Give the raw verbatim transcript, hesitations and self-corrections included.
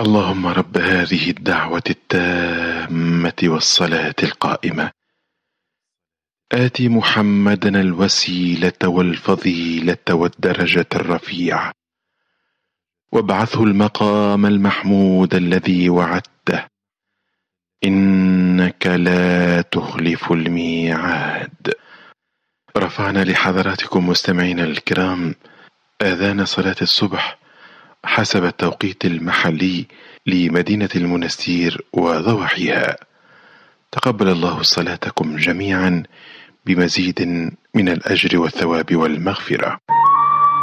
اللهم رب هذه الدعوة التامة والصلاة القائمة، آت محمدا الوسيلة والفضيلة والدرجة الرفيعة، وابعثه المقام المحمود الذي وعدته، إنك لا تخلف الميعاد. رفعنا لحضراتكم مستمعينا الكرام آذان صلاة الصبح حسب التوقيت المحلي لمدينة المنستير وضواحيها. تقبل الله صلاتكم جميعا بمزيد من الأجر والثواب والمغفرة.